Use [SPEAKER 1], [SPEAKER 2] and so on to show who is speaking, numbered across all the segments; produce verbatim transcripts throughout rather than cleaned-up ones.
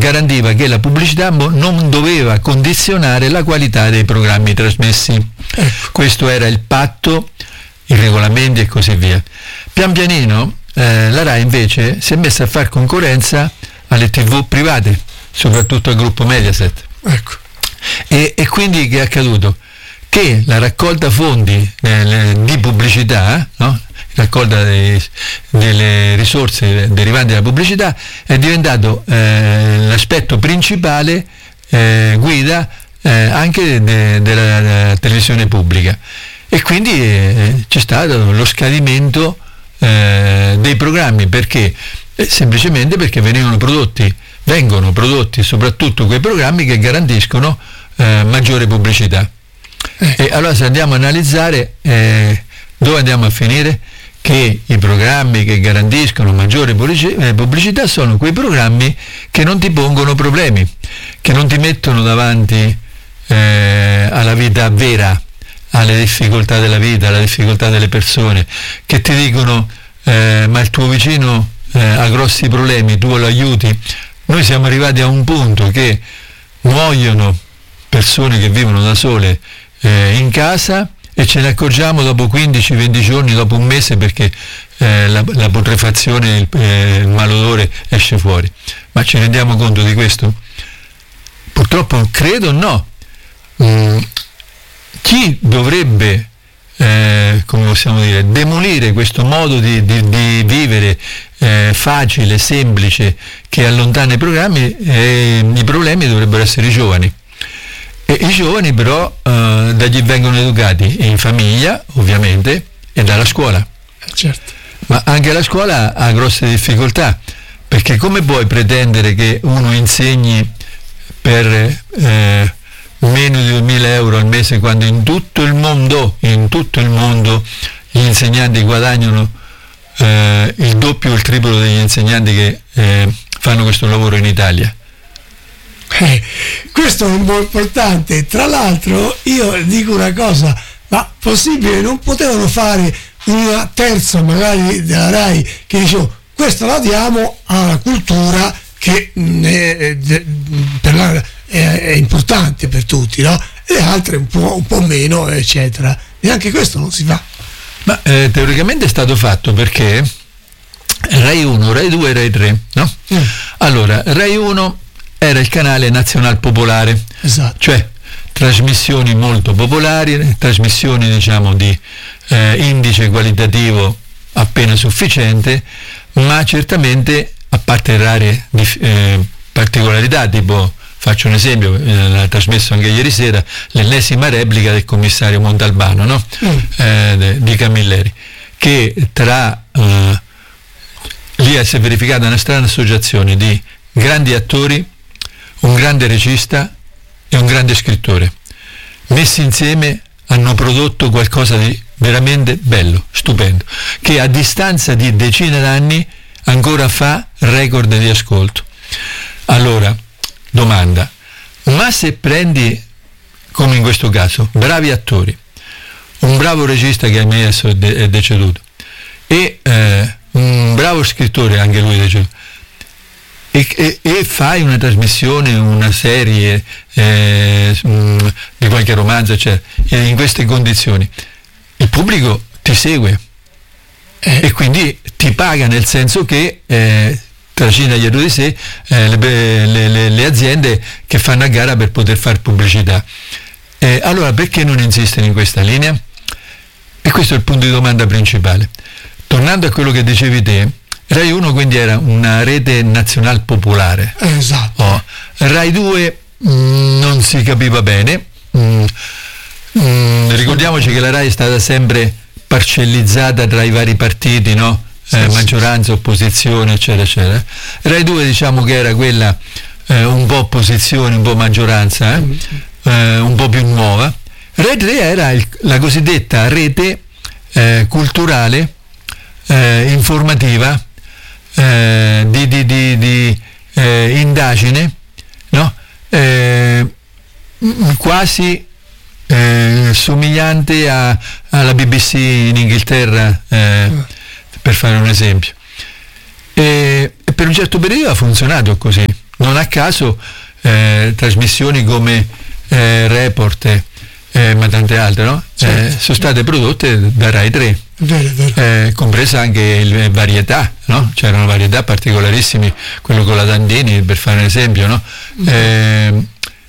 [SPEAKER 1] garantiva che la pubblicità non doveva condizionare la qualità dei programmi trasmessi. Ecco. Questo era il patto, i regolamenti e così via. Pian pianino eh, la RAI invece si è messa a fare concorrenza alle tivù private, soprattutto al gruppo Mediaset.
[SPEAKER 2] Ecco.
[SPEAKER 1] E, e quindi che è accaduto? Che la raccolta fondi eh, di pubblicità, no? raccolta dei, delle risorse derivanti dalla pubblicità è diventato eh, l'aspetto principale eh, guida eh, anche de, della televisione pubblica, e quindi eh, c'è stato lo scadimento eh, dei programmi, perché eh, semplicemente perché venivano prodotti vengono prodotti soprattutto quei programmi che garantiscono eh, maggiore pubblicità. Eh. E allora, se andiamo a analizzare, eh, dove andiamo a finire? Che i programmi che garantiscono maggiore pubblicità sono quei programmi che non ti pongono problemi, che non ti mettono davanti eh, alla vita vera, alle difficoltà della vita, alle difficoltà delle persone, che ti dicono eh, ma il tuo vicino eh, ha grossi problemi, tu lo aiuti. Noi siamo arrivati a un punto che muoiono persone che vivono da sole eh, in casa, e ce ne accorgiamo dopo quindici venti giorni, dopo un mese, perché eh, la, la putrefazione, il, eh, il malodore esce fuori. Ma ci rendiamo conto di questo? Purtroppo credo no. Mm, chi dovrebbe, eh, come possiamo dire, demolire questo modo di, di, di vivere eh, facile, semplice, che allontana i programmi, eh, i problemi dovrebbero essere i giovani. E i giovani però eh, da chi vengono educati? In famiglia, ovviamente, e dalla scuola.
[SPEAKER 2] Certo.
[SPEAKER 1] Ma anche la scuola ha grosse difficoltà, perché come puoi pretendere che uno insegni per eh, meno di duemila euro al mese, quando in tutto il mondo, in tutto il mondo gli insegnanti guadagnano eh, il doppio o il triplo degli insegnanti che eh, fanno questo lavoro in Italia?
[SPEAKER 2] Eh, questo è molto importante. Tra l'altro io dico una cosa, ma possibile, non potevano fare una terza magari della RAI che dicevo questo la diamo alla cultura, che mh, è, è, per la, è, è importante per tutti, no? E altre un po', un po' meno, eccetera. E anche questo non si fa.
[SPEAKER 1] Ma eh, teoricamente è stato fatto, perché RAI uno, RAI due e RAI tre, no? Mm. Allora, RAI uno era il canale nazional popolare,
[SPEAKER 2] esatto.
[SPEAKER 1] Cioè trasmissioni molto popolari, trasmissioni diciamo di eh, indice qualitativo appena sufficiente, ma certamente, a parte rare eh, particolarità, tipo, faccio un esempio, eh, l'ha trasmesso anche ieri sera, l'ennesima replica del commissario Montalbano, no? mm. eh, de, di Camilleri, che tra eh, lì si è verificata una strana associazione di grandi attori, un grande regista e un grande scrittore. Messi insieme hanno prodotto qualcosa di veramente bello, stupendo, che a distanza di decine d'anni ancora fa record di ascolto. Allora, domanda, ma se prendi, come in questo caso, bravi attori, un bravo regista che ahimè adesso è, de- è deceduto, e eh, un bravo scrittore, anche lui è deceduto, E, e, e fai una trasmissione, una serie eh, mh, di qualche romanzo, eccetera, in queste condizioni, il pubblico ti segue eh. e quindi ti paga, nel senso che eh, trascina dietro di sé eh, le, le, le, le aziende che fanno a gara per poter fare pubblicità. Eh, allora perché non insistere in questa linea? E questo è il punto di domanda principale. Tornando a quello che dicevi te, RAI uno quindi era una rete nazional popolare.
[SPEAKER 2] Esatto.
[SPEAKER 1] Oh. RAI due mh, non si capiva bene. Mh, mh, ricordiamoci che la RAI è stata sempre parcellizzata tra i vari partiti, no? Eh, sì, maggioranza, opposizione, eccetera, eccetera. RAI due diciamo che era quella eh, un po' opposizione, un po' maggioranza, eh? Eh, un po' più nuova. RAI tre era il, la cosiddetta rete eh, culturale, eh, informativa, Eh, di, di, di, di eh, indagine, no? eh, quasi eh, somigliante a, alla B B C in Inghilterra, eh, per fare un esempio. E, e per un certo periodo ha funzionato così, non non a caso eh, trasmissioni come eh, Report, eh, ma tante altre, no? Certo. Eh, sono state prodotte da Rai tre.
[SPEAKER 2] Vero, vero.
[SPEAKER 1] Eh, compresa anche il varietà, no? C'erano varietà particolarissimi, quello con la Dandini per fare un esempio, no? Eh,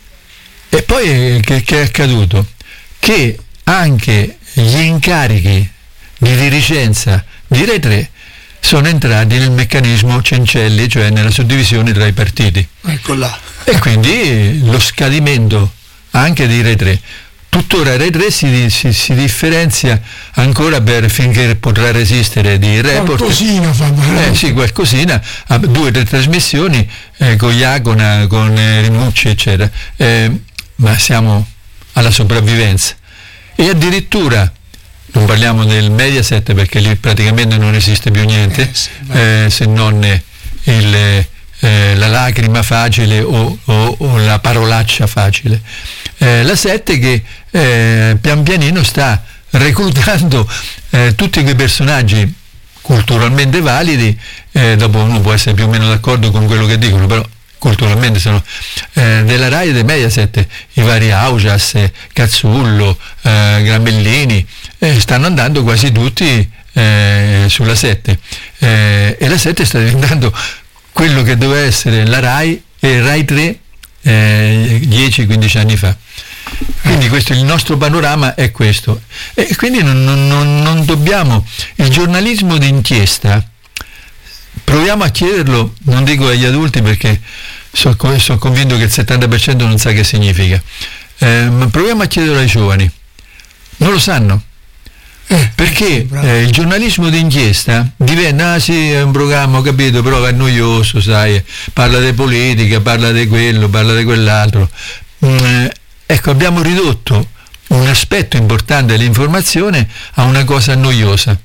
[SPEAKER 1] e poi che, che è accaduto? Che anche gli incarichi di dirigenza di Rai tre sono entrati nel meccanismo Cencelli, cioè nella suddivisione tra i partiti.
[SPEAKER 2] Ecco là.
[SPEAKER 1] E quindi lo scadimento anche di Rai tre. Tuttora Rai tre si, si, si differenzia ancora per finché potrà resistere di Report.
[SPEAKER 2] Qualcosina fa male.
[SPEAKER 1] Eh sì, qualcosina, ha due o tre trasmissioni eh, con Iacona, con eh, Rinucci, eccetera. Eh, ma siamo alla sopravvivenza. E addirittura, non parliamo del Mediaset perché lì praticamente non esiste più niente, eh, sì, eh, se non il, eh, la lacrima facile o, o, o la parolaccia facile. Eh, la sette che eh, pian pianino sta reclutando eh, tutti quei personaggi culturalmente validi, eh, dopo uno può essere più o meno d'accordo con quello che dicono, però culturalmente sono eh, della Rai e dei Mediaset, i vari Augias, Cazzullo, eh, Gramellini, eh, stanno andando quasi tutti eh, sulla sette, eh, e la sette sta diventando quello che doveva essere la Rai e Rai tre eh, dieci quindici anni fa. Quindi questo, il nostro panorama è questo, e quindi non, non, non dobbiamo, il giornalismo d'inchiesta proviamo a chiederlo, non dico agli adulti perché sono, sono convinto che il settanta per cento non sa che significa, eh, ma proviamo a chiederlo ai giovani, non lo sanno. Eh, perché eh, il giornalismo d'inchiesta diventa, ah sì, è un programma, ho capito, però è noioso, sai, parla di politica, parla di quello, parla di quell'altro. Mm, ecco, abbiamo ridotto un aspetto importante dell'informazione a una cosa noiosa.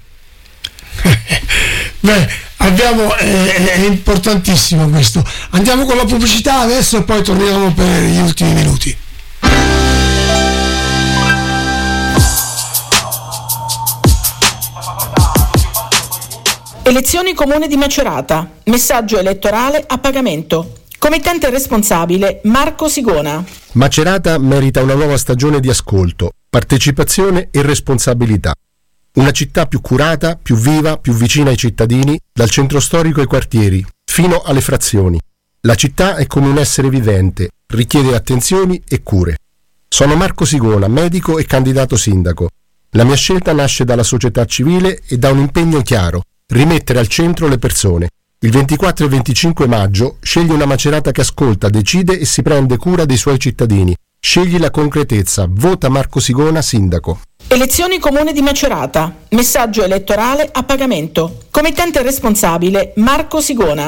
[SPEAKER 2] Beh, abbiamo, eh, è importantissimo questo. Andiamo con la pubblicità adesso e poi torniamo per gli ultimi minuti.
[SPEAKER 3] Elezioni Comune di Macerata, messaggio elettorale a pagamento. Committente responsabile Marco Sigona.
[SPEAKER 4] Macerata merita una nuova stagione di ascolto, partecipazione e responsabilità. Una città più curata, più viva, più vicina ai cittadini, dal centro storico ai quartieri, fino alle frazioni. La città è come un essere vivente, richiede attenzioni e cure. Sono Marco Sigona, medico e candidato sindaco. La mia scelta nasce dalla società civile e da un impegno chiaro: rimettere al centro le persone. Il ventiquattro e venticinque maggio scegli una Macerata che ascolta, decide e si prende cura dei suoi cittadini. Scegli la concretezza. Vota Marco Sigona sindaco.
[SPEAKER 3] Elezioni Comune di Macerata, messaggio elettorale a pagamento. Committente responsabile Marco Sigona.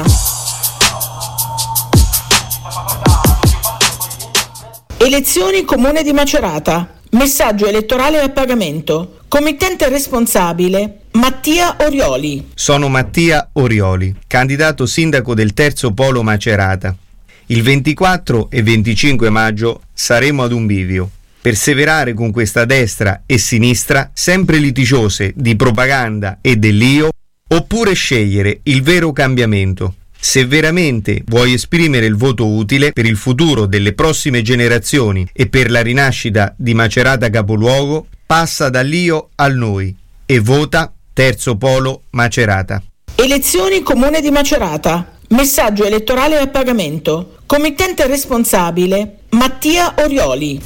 [SPEAKER 3] Elezioni Comune di Macerata, messaggio elettorale a pagamento. Committente responsabile Mattia Orioli.
[SPEAKER 5] Sono Mattia Orioli, candidato sindaco del terzo polo Macerata. Il ventiquattro e venticinque maggio saremo ad un bivio. Perseverare con questa destra e sinistra sempre litigiose di propaganda e dell'io, oppure scegliere il vero cambiamento. Se veramente vuoi esprimere il voto utile per il futuro delle prossime generazioni e per la rinascita di Macerata capoluogo, passa dall'io al noi e vota Terzo Polo Macerata.
[SPEAKER 3] Elezioni Comune di Macerata, messaggio elettorale a pagamento. Committente responsabile Mattia Orioli.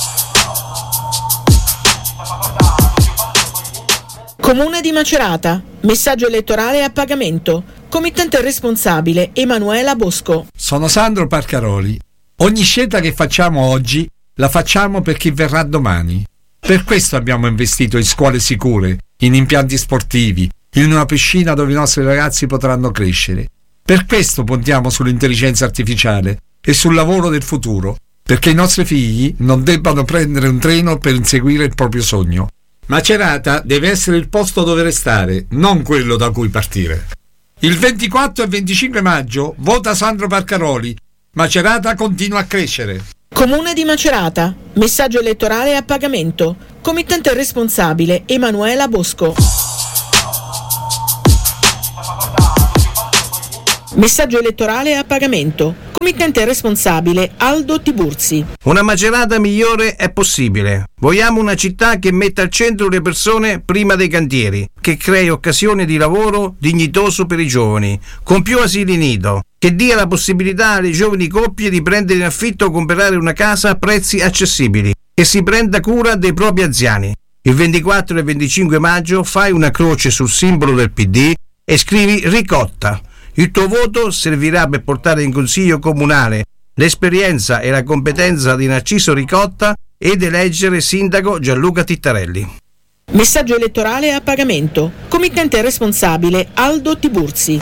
[SPEAKER 3] Comune di Macerata, messaggio elettorale a pagamento. Committente responsabile Emanuela Bosco.
[SPEAKER 6] Sono Sandro Parcaroli. Ogni scelta che facciamo oggi la facciamo per chi verrà domani. Per questo abbiamo investito in scuole sicure, in impianti sportivi, in una piscina dove i nostri ragazzi potranno crescere. Per questo puntiamo sull'intelligenza artificiale e sul lavoro del futuro, perché i nostri figli non debbano prendere un treno per inseguire il proprio sogno. Macerata deve essere il posto dove restare, non quello da cui partire. Il ventiquattro e venticinque maggio vota Sandro Parcaroli. Macerata continua a crescere.
[SPEAKER 3] Comune di Macerata, messaggio elettorale a pagamento. Committente responsabile Emanuela Bosco. Messaggio elettorale a pagamento. Committente responsabile Aldo Tiburzi.
[SPEAKER 7] Una Macerata migliore è possibile. Vogliamo una città che metta al centro le persone prima dei cantieri, che crei occasioni di lavoro dignitoso per i giovani, con più asili nido, che dia la possibilità alle giovani coppie di prendere in affitto o comprare una casa a prezzi accessibili, che si prenda cura dei propri anziani. Il ventiquattro e venticinque maggio fai una croce sul simbolo del P D e scrivi Ricotta. Il tuo voto servirà per portare in consiglio comunale l'esperienza e la competenza di Narciso Ricotta ed eleggere sindaco Gianluca Tittarelli.
[SPEAKER 3] Messaggio elettorale a pagamento. Committente responsabile Aldo Tiburzi.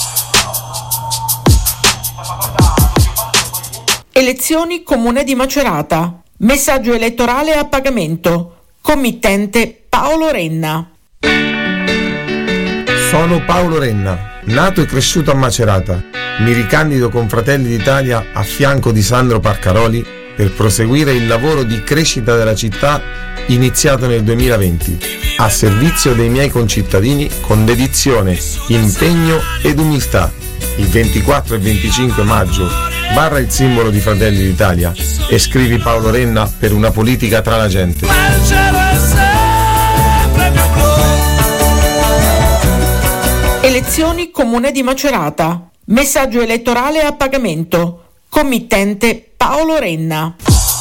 [SPEAKER 3] Elezioni Comune di Macerata. Messaggio elettorale a pagamento. Committente Paolo Renna.
[SPEAKER 8] Sono Paolo Renna, nato e cresciuto a Macerata. Mi ricandido con Fratelli d'Italia a fianco di Sandro Parcaroli per proseguire il lavoro di crescita della città iniziato nel duemilaventi, a servizio dei miei concittadini con dedizione, impegno ed umiltà. Il ventiquattro e venticinque maggio barra il simbolo di Fratelli d'Italia e scrivi Paolo Renna per una politica tra la gente.
[SPEAKER 3] Elezioni Comune di Macerata. Messaggio elettorale a pagamento. Committente Paolo Renna.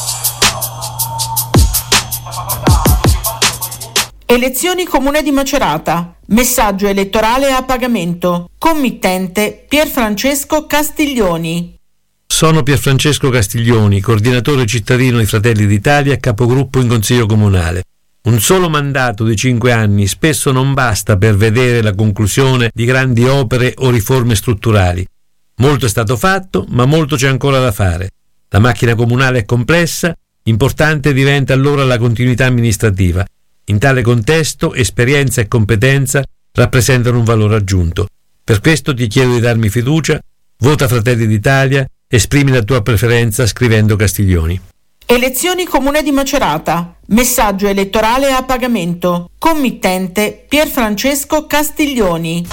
[SPEAKER 3] Elezioni Comune di Macerata. Messaggio elettorale a pagamento. Committente Pierfrancesco Castiglioni.
[SPEAKER 9] Sono Pierfrancesco Castiglioni, coordinatore cittadino di Fratelli d'Italia e capogruppo in Consiglio Comunale. Un solo mandato di cinque anni spesso non basta per vedere la conclusione di grandi opere o riforme strutturali. Molto è stato fatto, ma molto c'è ancora da fare. La macchina comunale è complessa, importante diventa allora la continuità amministrativa. In tale contesto, esperienza e competenza rappresentano un valore aggiunto. Per questo ti chiedo di darmi fiducia, vota Fratelli d'Italia, esprimi la tua preferenza scrivendo Castiglioni.
[SPEAKER 3] Elezioni Comune di Macerata. Messaggio elettorale a pagamento. Committente Pierfrancesco Castiglioni.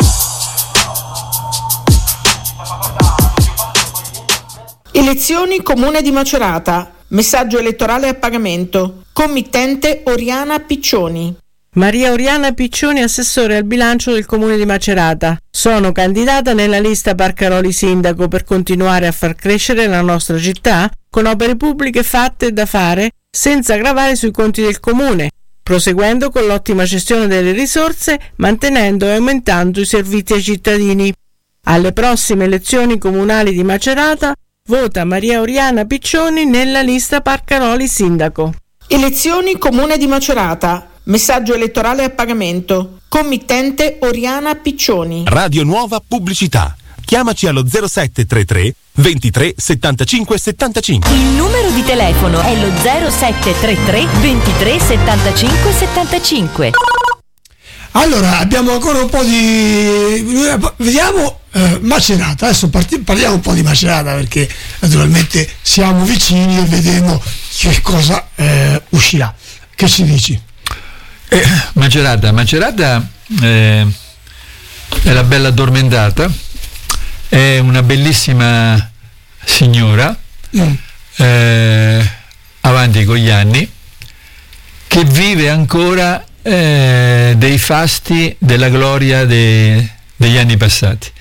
[SPEAKER 3] Elezioni Comune di Macerata. Messaggio elettorale a pagamento. Committente Oriana Piccioni.
[SPEAKER 10] Maria Oriana Piccioni, assessore al bilancio del Comune di Macerata. Sono candidata nella lista Parcaroli Sindaco per continuare a far crescere la nostra città con opere pubbliche fatte e da fare senza gravare sui conti del Comune, proseguendo con l'ottima gestione delle risorse, mantenendo e aumentando i servizi ai cittadini. Alle prossime elezioni comunali di Macerata vota Maria Oriana Piccioni nella lista Parcaroli Sindaco.
[SPEAKER 3] Elezioni Comune di Macerata. Messaggio elettorale a pagamento. Committente Oriana Piccioni.
[SPEAKER 11] Radio Nuova Pubblicità. Chiamaci allo zero sette tre tre ventitré settantacinque settantacinque.
[SPEAKER 12] Il numero di telefono è lo zero sette tre tre ventitré settantacinque settantacinque.
[SPEAKER 2] Allora, abbiamo ancora un po' di... Vediamo eh, Macerata. Adesso parti... parliamo un po' di Macerata perché naturalmente siamo vicini e vedremo che cosa eh, uscirà. Che ci dici?
[SPEAKER 1] Eh, Macerata, Macerata eh, è la bella addormentata, è una bellissima signora, mm. eh, avanti con gli anni, che vive ancora eh, dei fasti della gloria de, degli anni passati.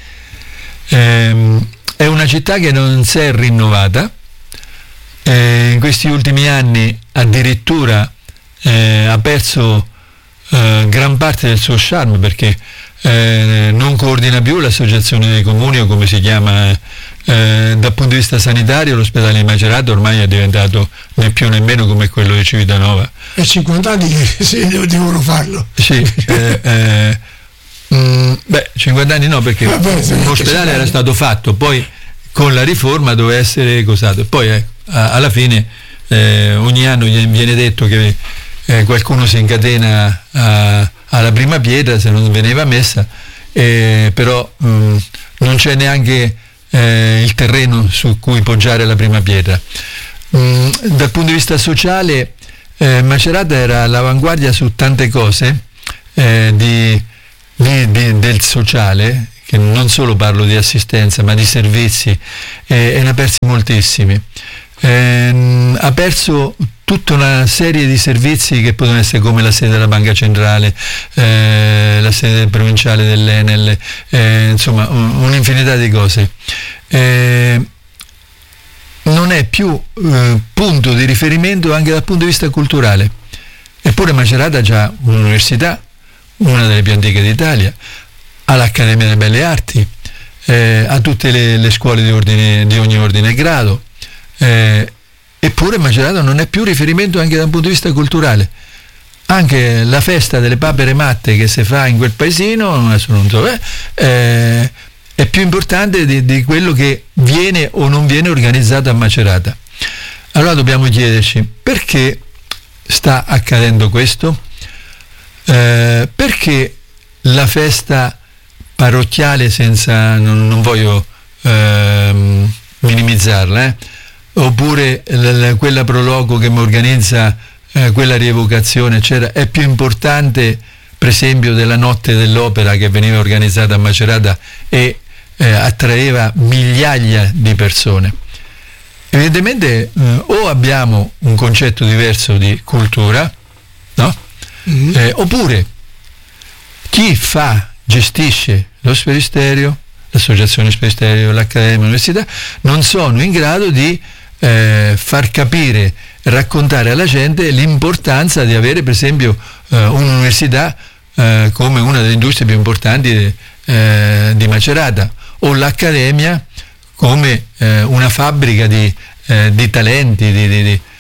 [SPEAKER 1] Eh, è una città che non si è rinnovata, eh, in questi ultimi anni addirittura eh, ha perso eh, gran parte del suo charme, perché eh, non coordina più l'associazione dei comuni, o come si chiama eh, dal punto di vista sanitario. L'ospedale di Macerata ormai è diventato né più né meno come quello di Civitanova.
[SPEAKER 2] È cinquanta anni che sì, devono farlo.
[SPEAKER 1] Sì, eh, eh, mh, beh, cinquanta anni no, perché l'ospedale era stato fatto, poi con la riforma doveva essere cosato, poi eh, alla fine eh, ogni anno viene detto che eh, qualcuno si incatena a, alla prima pietra se non veniva messa, eh, però mh, non c'è neanche eh, il terreno su cui poggiare la prima pietra. Mh, dal punto di vista sociale eh, Macerata era all'avanguardia su tante cose eh, di, di, di, del sociale che non solo parlo di assistenza ma di servizi, eh, e ne ha persi moltissimi. Eh, ha perso tutta una serie di servizi che potevano essere come la sede della Banca Centrale, eh, la sede provinciale dell'Enel, eh, insomma un, un'infinità di cose. Eh, non è più eh, punto di riferimento anche dal punto di vista culturale. Eppure Macerata ha già un'università, una delle più antiche d'Italia, ha l'Accademia delle Belle Arti, eh, ha tutte le, le scuole di, ordine, di ogni ordine e grado, eh, eppure Macerata non è più riferimento anche dal punto di vista culturale. Anche la festa delle papere matte che si fa in quel paesino, adesso non so, eh, eh, è più importante di, di quello che viene o non viene organizzato a Macerata. Allora dobbiamo chiederci perché sta accadendo questo? Eh, perché la festa parrocchiale, senza, non, non voglio ehm, minimizzarla, eh, oppure l- l- quella prologo che mi organizza eh, quella rievocazione, eccetera, è più importante per esempio della notte dell'opera che veniva organizzata a Macerata e eh, attraeva migliaia di persone? Evidentemente eh, o abbiamo un concetto diverso di cultura, no? Mm-hmm. Eh, oppure chi fa, gestisce lo Sferisterio, l'associazione Sferisterio, l'Accademia, l'Università, non sono in grado di eh, far capire, raccontare alla gente l'importanza di avere per esempio eh, un'università eh, come una delle industrie più importanti eh, di Macerata, o l'Accademia come eh, una fabbrica di, eh, di talenti. Di, di, di.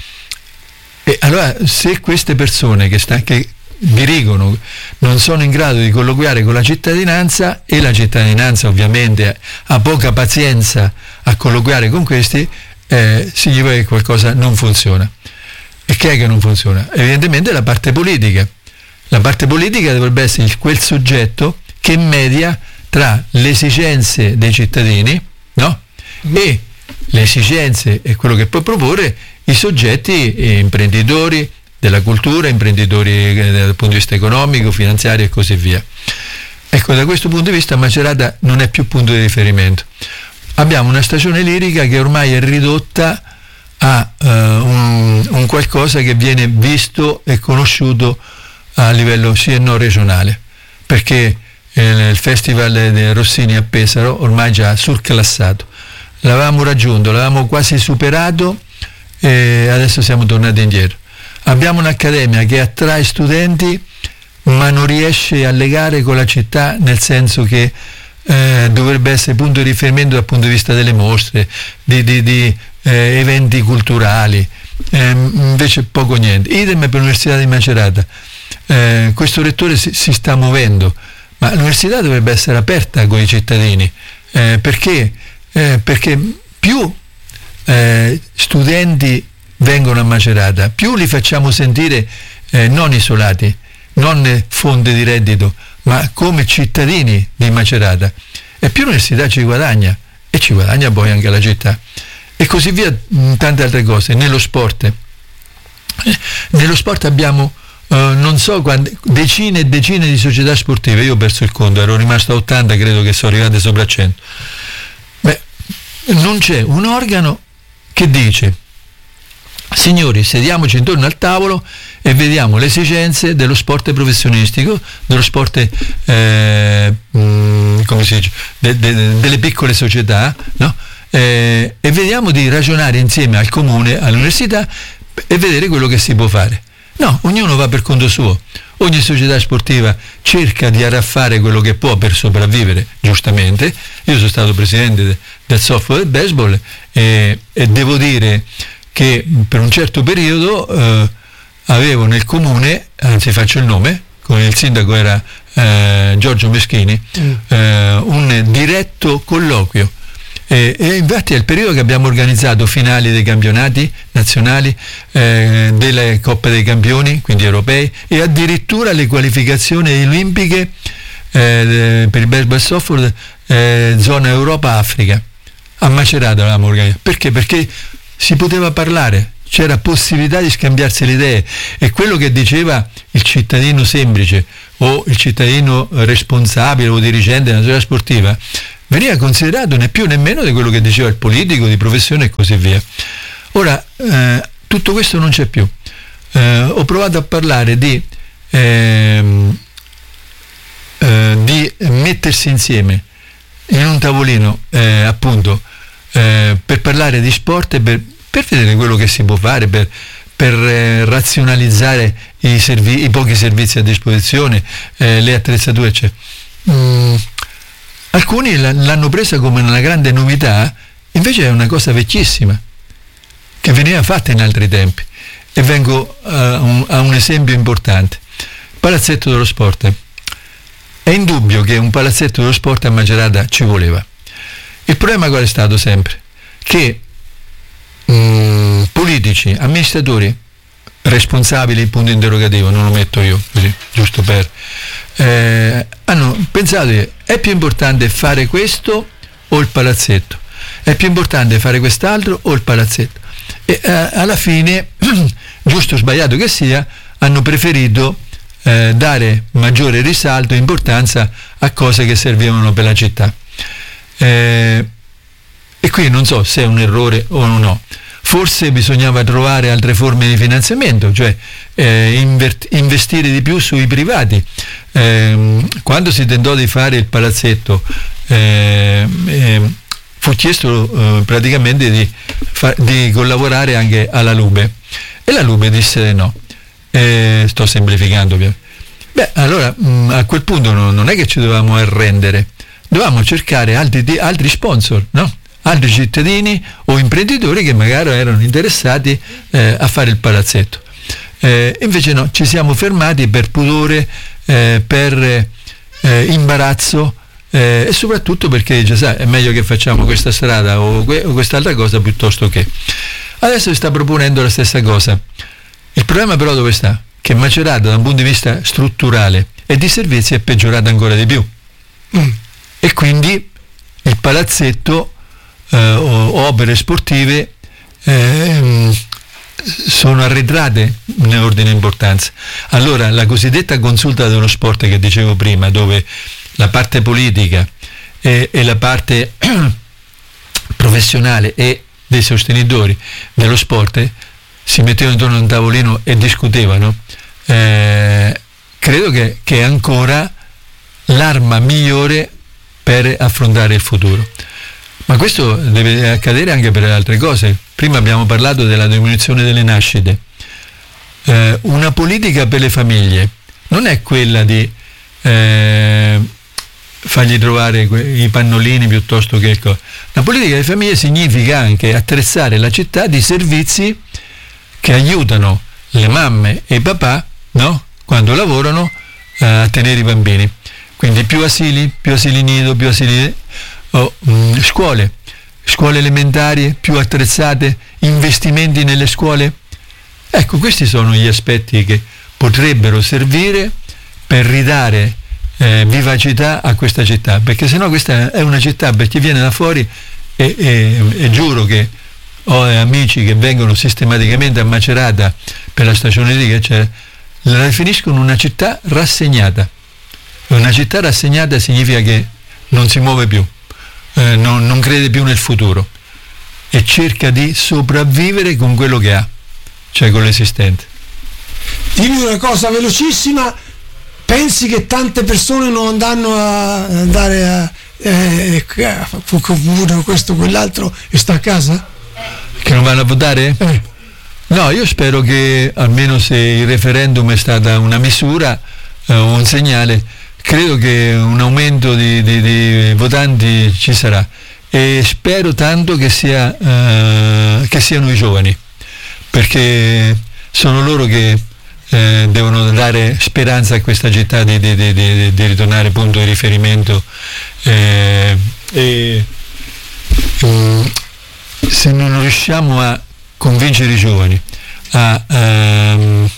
[SPEAKER 1] E allora, se queste persone che, sta, che dirigono non sono in grado di colloquiare con la cittadinanza, e la cittadinanza ovviamente ha poca pazienza a colloquiare con questi, eh, significa che qualcosa non funziona. E che è che non funziona? Evidentemente la parte politica. La parte politica dovrebbe essere quel soggetto che media tra le esigenze dei cittadini, no? E le esigenze e quello che può proporre i soggetti eh, imprenditori della cultura, imprenditori eh, dal punto di vista economico, finanziario e così via. Ecco, da questo punto di vista Macerata non è più punto di riferimento. Abbiamo una stagione lirica che ormai è ridotta a uh, un, un qualcosa che viene visto e conosciuto a livello sì e no regionale, perché eh, il Festival di Rossini a Pesaro ormai già surclassato. L'avevamo raggiunto, l'avevamo quasi superato e adesso siamo tornati indietro. Abbiamo un'accademia che attrae studenti ma non riesce a legare con la città, nel senso che eh, dovrebbe essere punto di riferimento dal punto di vista delle mostre, di, di, di eh, eventi culturali, eh, invece poco niente. Idem per l'Università di Macerata. Eh, questo rettore si, si sta muovendo, ma l'università dovrebbe essere aperta con i cittadini, eh, perché Eh, perché più eh, studenti vengono a Macerata, più li facciamo sentire eh, non isolati, non fonte di reddito, ma come cittadini di Macerata, e più l'università ci guadagna, e ci guadagna poi anche la città, e così via, mh, tante altre cose. Nello sport eh, nello sport abbiamo eh, non so quante, decine e decine di società sportive. Io ho perso il conto, ero rimasto a ottanta, credo che sono arrivate sopra cento. Non c'è un organo che dice: signori, sediamoci intorno al tavolo e vediamo le esigenze dello sport professionistico, dello sport eh, mh, come si dice, de, de, delle piccole società, no? eh, e vediamo di ragionare insieme al comune, all'università, e vedere quello che si può fare. No, ognuno va per conto suo. Ogni società sportiva cerca di arraffare quello che può per sopravvivere, giustamente. Io sono stato presidente de, del softball e del baseball e, e devo dire che per un certo periodo eh, avevo nel comune, anzi faccio il nome, con il sindaco era eh, Giorgio Meschini, mm. eh, un diretto colloquio. E, e infatti è il periodo che abbiamo organizzato finali dei campionati nazionali, eh, delle Coppe dei Campioni, quindi europei, e addirittura le qualificazioni olimpiche eh, per il baseball e softball, eh, zona Europa-Africa. A Macerata l'avevamo organizzato. Perché? Perché si poteva parlare, c'era possibilità di scambiarsi le idee, e quello che diceva il cittadino semplice o il cittadino responsabile o dirigente della società sportiva veniva considerato né più né meno di quello che diceva il politico di professione e così via. Ora eh, tutto questo non c'è più. Eh, ho provato a parlare di ehm, eh, di mettersi insieme in un tavolino eh, appunto eh, per parlare di sport e per, per vedere quello che si può fare per, per eh, razionalizzare i, servi- i pochi servizi a disposizione, eh, le attrezzature eccetera. Mm, alcuni l- l'hanno presa come una grande novità, invece è una cosa vecchissima che veniva fatta in altri tempi, e vengo a un, a un esempio importante: palazzetto dello sport. È indubbio che un palazzetto dello sport a Macerata ci voleva. Il problema qual è stato sempre? Che mh, politici, amministratori, responsabili, punto interrogativo, non lo metto io, così, giusto per... Eh, hanno pensato che è più importante fare questo o il palazzetto? È più importante fare quest'altro o il palazzetto? E eh, alla fine, giusto o sbagliato che sia, hanno preferito Eh, dare maggiore risalto e importanza a cose che servivano per la città, eh, e qui non so se è un errore o no. Forse bisognava trovare altre forme di finanziamento, cioè eh, invert- investire di più sui privati. Eh, quando si tentò di fare il palazzetto eh, eh, fu chiesto eh, praticamente di, fa- di collaborare anche alla Lube, e la Lube disse no. Eh, sto semplificando. Beh, allora mh, a quel punto no, non è che ci dovevamo arrendere, dovevamo cercare altri, altri sponsor, no? Altri cittadini o imprenditori che magari erano interessati eh, a fare il palazzetto. Eh, invece no, ci siamo fermati per pudore, eh, per eh, imbarazzo, eh, e soprattutto perché dice, sai, è meglio che facciamo questa strada o, que- o quest'altra cosa piuttosto che. Adesso si sta proponendo la stessa cosa. Il problema però dove sta? Che Macerata da un punto di vista strutturale e di servizi è peggiorata ancora di più, mm. e quindi il palazzetto eh, o opere sportive eh, sono arretrate in ordine di importanza. Allora la cosiddetta consulta dello sport che dicevo prima, dove la parte politica e, e la parte professionale e dei sostenitori dello sport si mettevano intorno a un tavolino e discutevano, eh, credo che, che è ancora l'arma migliore per affrontare il futuro. Ma questo deve accadere anche per altre cose. Prima abbiamo parlato della diminuzione delle nascite. Eh, una politica per le famiglie non è quella di eh, fargli trovare que- i pannolini piuttosto che il co- la politica delle famiglie significa anche attrezzare la città di servizi che aiutano le mamme e i papà, no? Quando lavorano, eh, a tenere i bambini. Quindi più asili, più asili nido, più asili oh, mh, scuole, scuole elementari più attrezzate, investimenti nelle scuole. Ecco, questi sono gli aspetti che potrebbero servire per ridare eh, vivacità a questa città, perché sennò questa è una città per chi viene da fuori, e, e, e giuro che ho amici che vengono sistematicamente a Macerata per la stagione di che c'è, la definiscono una città rassegnata. Una città rassegnata significa che non si muove più, eh, non, non crede più nel futuro e cerca di sopravvivere con quello che ha, cioè con l'esistente.
[SPEAKER 2] Dimmi una cosa velocissima: pensi che tante persone non andranno a andare a eh, questo quell'altro e sta a casa?
[SPEAKER 1] Che non vanno a votare?
[SPEAKER 2] Eh.
[SPEAKER 1] No, io spero che, almeno se il referendum è stata una misura o eh, un segnale, credo che un aumento di, di, di votanti ci sarà, e spero tanto che, sia, eh, che siano i giovani, perché sono loro che eh, devono dare speranza a questa città di, di, di, di, di ritornare punto di riferimento, eh, e um, se non riusciamo a convincere i giovani a, um,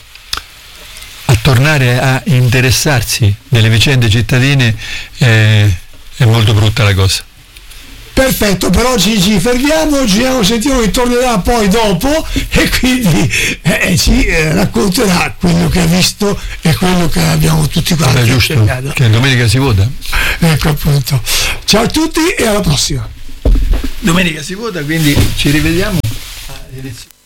[SPEAKER 1] a tornare a interessarsi delle vicende cittadine, eh, è molto brutta la cosa.
[SPEAKER 2] Perfetto, per oggi ci fermiamo, ci sentiamo che tornerà poi dopo e quindi eh, ci eh, racconterà quello che ha visto e quello che abbiamo tutti quanti.
[SPEAKER 1] È giusto, cercato. Che domenica si vota.
[SPEAKER 2] Ecco appunto. Ciao a tutti e alla prossima.
[SPEAKER 1] Domenica si vota, quindi ci rivediamo.